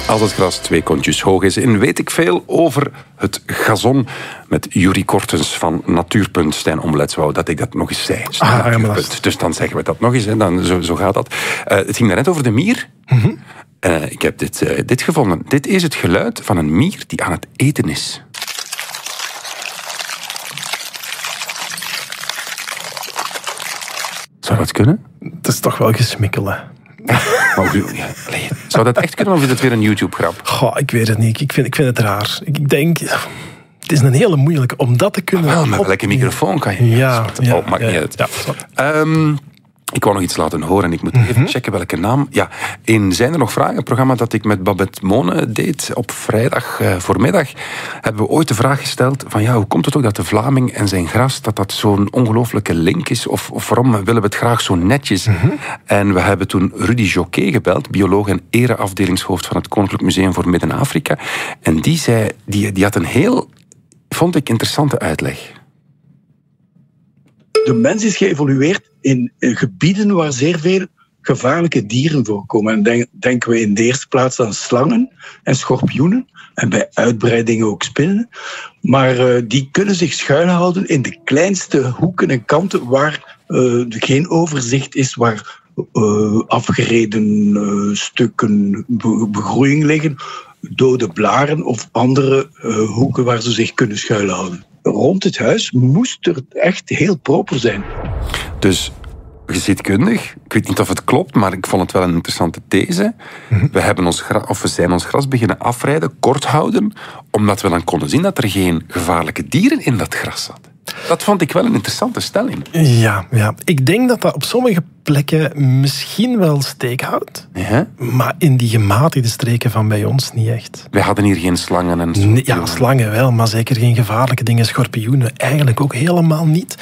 Als het gras 2 kontjes hoog is. En weet ik veel over het gazon met Jurie Kortens van Natuurpunt. Stijn Omlets wou dat ik dat nog eens zei. Dus dan zeggen we dat nog eens. Hè. Dan, zo gaat dat. Het ging daarnet over de mier. Mm-hmm. Ik heb dit gevonden. Dit is het geluid van een mier die aan het eten is. Zou dat kunnen? Het is toch wel gesmikkelen. Zou dat echt kunnen of is het weer een YouTube-grap? Goh, ik weet het niet. Ik vind het raar. Ik denk... Het is een hele moeilijke om dat te kunnen... Wel, met welke microfoon kan je? Maakt niet uit. Ik wou nog iets laten horen en ik moet even checken welke naam. Ja, in Zijn er nog vragen? Een programma dat ik met Babette Mone deed op vrijdag voormiddag. Hebben we ooit de vraag gesteld van hoe komt het ook dat de Vlaming en zijn gras dat zo'n ongelooflijke link is? Of waarom willen we het graag zo netjes? En we hebben toen Rudy Jocquet gebeld, bioloog en ereafdelingshoofd van het Koninklijk Museum voor Midden-Afrika. En die zei, die had een heel, vond ik, interessante uitleg. De mens is geëvolueerd in gebieden waar zeer veel gevaarlijke dieren voorkomen. En denken we in de eerste plaats aan slangen en schorpioenen. En bij uitbreiding ook spinnen. Maar die kunnen zich schuilhouden in de kleinste hoeken en kanten waar geen overzicht is, waar afgereden stukken begroeiing liggen, dode blaren of andere hoeken waar ze zich kunnen schuilhouden. Rond het huis moest er echt heel proper zijn. Dus geschiedkundig, ik weet niet of het klopt, maar ik vond het wel een interessante these. We zijn ons gras beginnen afrijden, kort houden, omdat we dan konden zien dat er geen gevaarlijke dieren in dat gras zat. Dat vond ik wel een interessante stelling. Ja. Ik denk dat op sommige plekken misschien wel steek houdt. Ja? Maar in die gematigde streken van bij ons niet echt. Wij hadden hier geen slangen en schorpioenen. Ja, slangen wel, maar zeker geen gevaarlijke dingen. Schorpioenen eigenlijk ook helemaal niet.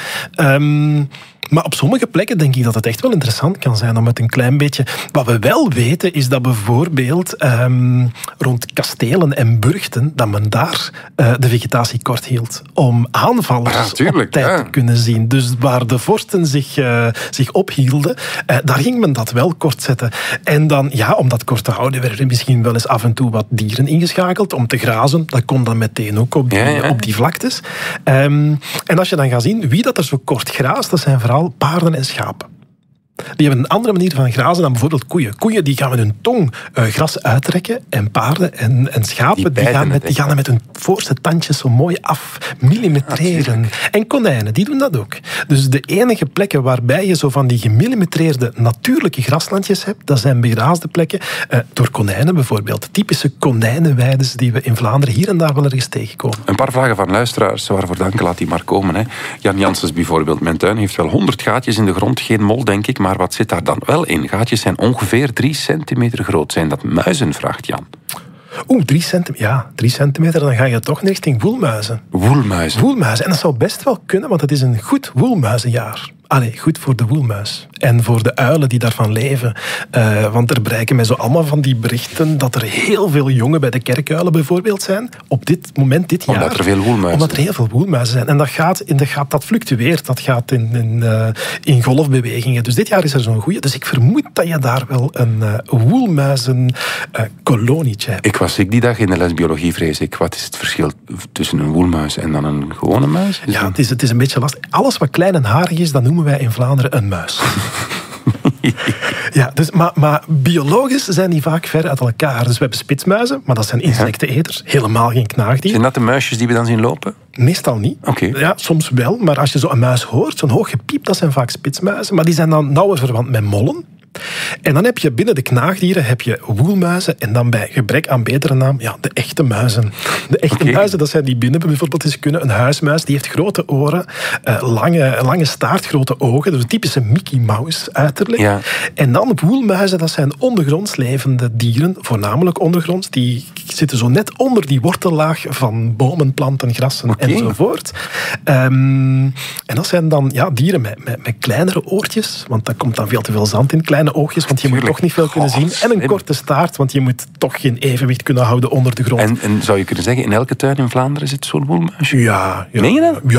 Maar op sommige plekken denk ik dat het echt wel interessant kan zijn om het een klein beetje... Wat we wel weten is dat bijvoorbeeld rond kastelen en burchten, dat men daar de vegetatie kort hield. Om aanvallers op tijd te kunnen zien. Dus waar de vorsten zich ophielden, daar ging men dat wel kort zetten. En dan, om dat kort te houden, werden er misschien wel eens af en toe wat dieren ingeschakeld om te grazen. Dat kon dan meteen ook op die vlaktes. En als je dan gaat zien wie dat er zo kort graast, dat zijn vooral paarden en schapen. Die hebben een andere manier van grazen dan bijvoorbeeld koeien. Koeien die gaan met hun tong gras uittrekken en paarden en schapen die gaan met hun voorste tandjes zo mooi afmillimetreren. En konijnen, die doen dat ook. Dus de enige plekken waarbij je zo van die gemillimetreerde natuurlijke graslandjes hebt, dat zijn begraasde plekken door konijnen bijvoorbeeld. Typische konijnenweides die we in Vlaanderen hier en daar wel ergens tegenkomen. Een paar vragen van luisteraars, waarvoor dank, laat die maar komen. Hè. Jan Janssens bijvoorbeeld, mijn tuin heeft wel 100 gaatjes in de grond, geen mol denk ik, maar wat zit daar dan wel in? Gaatjes zijn ongeveer 3 centimeter groot. Zijn dat muizen, vraagt Jan. 3 centimeter. Ja, 3 centimeter, dan ga je toch richting woelmuizen. Woelmuizen. En dat zou best wel kunnen, want het is een goed woelmuizenjaar. Goed voor de woelmuis. En voor de uilen die daarvan leven. Want er bereiken mij zo allemaal van die berichten dat er heel veel jongen bij de kerkuilen bijvoorbeeld zijn. Op dit moment, dit jaar. Omdat er veel woelmuizen Omdat er heel veel woelmuizen zijn. En dat fluctueert. Dat gaat in golfbewegingen. Dus dit jaar is er zo'n goeie. Dus ik vermoed dat je daar wel een woelmuizenkolonietje hebt. Ik was ziek die dag in de les biologie, vrees ik. Wat is het verschil tussen een woelmuis en dan een gewone muis? Het is een beetje lastig. Alles wat klein en harig is, dat noemen wij in Vlaanderen een muis. Dus, maar biologisch zijn die vaak ver uit elkaar. Dus we hebben spitsmuizen, maar dat zijn insecteneters. Helemaal geen knaagdier. Zijn dat de muisjes die we dan zien lopen? Meestal niet. Okay. Ja, soms wel, maar als je zo'n muis hoort, zo'n hoog gepiep, dat zijn vaak spitsmuizen. Maar die zijn dan nauwer verwant met mollen. En dan heb je binnen de knaagdieren woelmuizen en dan bij gebrek aan betere naam, de echte muizen. De echte muizen, dat zijn die binnen bijvoorbeeld eens kunnen. Een huismuis, die heeft grote oren, lange staart, grote ogen. Dus een typische Mickey Mouse uiterlijk. Ja. En dan woelmuizen, dat zijn ondergronds levende dieren, voornamelijk ondergronds. Die zitten zo net onder die wortellaag van bomen, planten, grassen enzovoort. En dat zijn dan dieren met kleinere oortjes, want daar komt dan veel te veel zand in, kleine oogjes, want je moet toch niet veel kunnen zien. En een korte staart, want je moet toch geen evenwicht kunnen houden onder de grond. En zou je kunnen zeggen, in elke tuin in Vlaanderen zit zo'n woelmuisje? Ja. Meen je dat?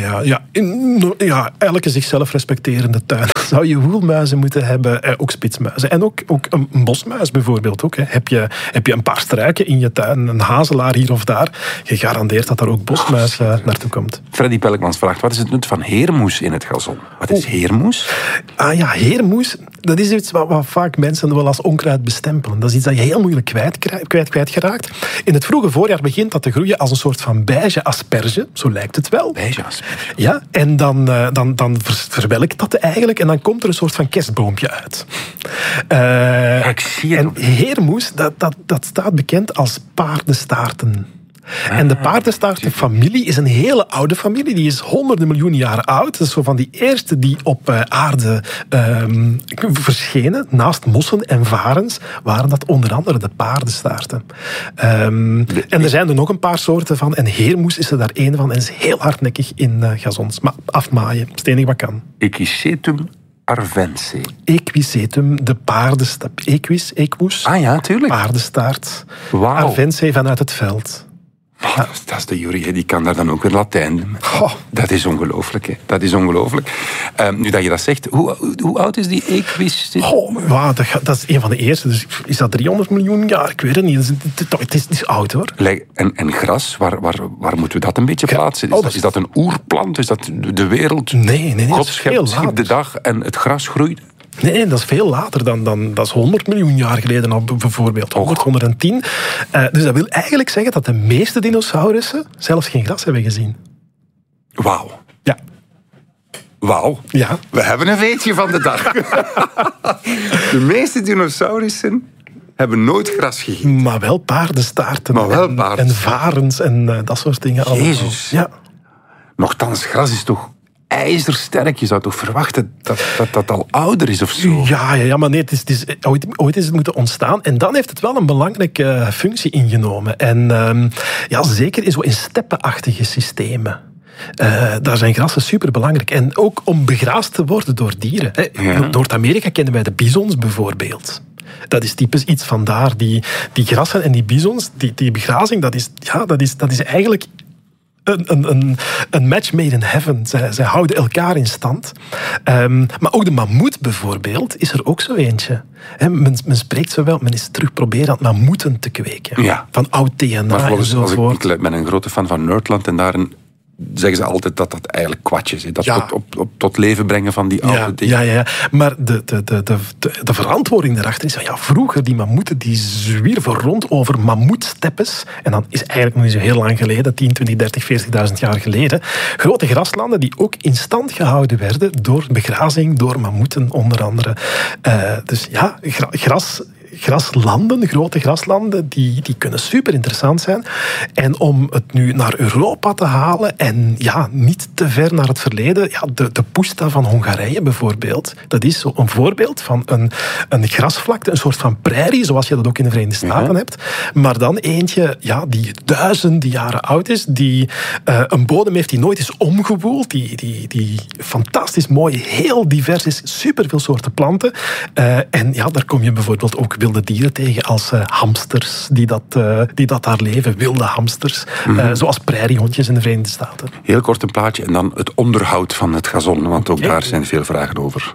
Ja. Elke zichzelf respecterende tuin zou je woelmuizen moeten hebben, ook spitsmuizen. En ook een bosmuis bijvoorbeeld. Ook, hè. Heb je een paar struiken in je tuin, een hazelaar hier of daar, gegarandeerd dat er ook bosmuis naartoe komt. Freddy Pelkmans vraagt, wat is het nut van heermoes in het gazon? Wat is heermoes? Heermoes, dat is iets wat vaak mensen wel als onkruid bestempelen. Dat is iets dat je heel moeilijk kwijt geraakt. In het vroege voorjaar begint dat te groeien als een soort van beige asperge, zo lijkt het wel. Beige asperge. Ja, en dan verwelkt dat eigenlijk en dan komt er een soort van kerstboompje uit. Ik zie het. En heermoes, dat staat bekend als paardenstaarten. En de paardenstaartenfamilie is een hele oude familie. Die is honderden miljoenen jaren oud. Dat is zo van die eerste die op aarde verschenen. Naast mossen en varens waren dat onder andere de paardenstaarten. En er zijn er nog een paar soorten van. En heermoes is er daar één van. En is heel hardnekkig in gazons. Maar afmaaien, is het enige wat kan. Equisetum arvense. Equisetum, de paardenstaart. Equus. Ah ja, tuurlijk. Paardenstaart. Wauw. Arvense vanuit het veld. Ja. Dat is de jury, die kan daar dan ook weer Latijn doen. Dat is ongelooflijk, hè. Dat is ongelooflijk. Nu dat je dat zegt, hoe oud is die equus? Dat is een van de eerste. Dus is dat 300 miljoen jaar? Ik weet het niet. Het is oud, hoor. En gras, waar moeten we dat een beetje plaatsen? Is dat een oerplant? Is dat de wereld? Nee. God schept de dag en het gras groeit? Nee, dat is veel later dan dat is 100 miljoen jaar geleden al bijvoorbeeld. 110. Dus dat wil eigenlijk zeggen dat de meeste dinosaurussen zelfs geen gras hebben gezien. Wauw. Ja. Wauw. Ja. We hebben een weetje van de dag. De meeste dinosaurussen hebben nooit gras gegeten. Maar wel paardenstaarten. En varens en dat soort dingen. Jezus. Ja. Nochtans, gras is toch ijzersterk. Je zou toch verwachten dat al ouder is of zo? Ja, maar nee, ooit is het moeten ontstaan. En dan heeft het wel een belangrijke functie ingenomen. En zeker in zo steppenachtige systemen. Daar zijn grassen superbelangrijk. En ook om begraasd te worden door dieren. In Noord-Amerika kennen wij de bisons bijvoorbeeld. Dat is typisch iets vandaar. Die grassen en die bisons, die begrazing, dat is eigenlijk een match made in heaven. Zij houden elkaar in stand. Maar ook de mammoet bijvoorbeeld is er ook zo eentje. Men spreekt zo wel, men is terug proberen aan mammoeten te kweken. Ja. Van oud DNA maar enzovoort. Ik ben een grote fan van Nerdland en daarin zeggen ze altijd dat dat eigenlijk kwatjes is. Dat tot leven brengen van die oude dingen. Ja. Maar de verantwoording daarachter is van vroeger die mammoeten die zwierven rond over mammoetsteppes. En dan is eigenlijk nog niet zo heel lang geleden, 10, 20, 30, 40.000 jaar geleden. Grote graslanden die ook in stand gehouden werden door begrazing, door mammoeten onder andere. Dus graslanden, grote graslanden, die kunnen super interessant zijn. En om het nu naar Europa te halen en niet te ver naar het verleden, de Puszta van Hongarije bijvoorbeeld, dat is zo een voorbeeld van een grasvlakte, een soort van prairie, zoals je dat ook in de Verenigde Staten hebt. Maar dan eentje die duizenden jaren oud is, die een bodem heeft die nooit is omgewoeld, die fantastisch mooi, heel divers is, superveel soorten planten. En daar kom je bijvoorbeeld ook wilde dieren tegen als hamsters die dat daar leven, wilde hamsters, zoals prairiehondjes in de Verenigde Staten. Heel kort een plaatje en dan het onderhoud van het gazon, want ook daar zijn veel vragen over.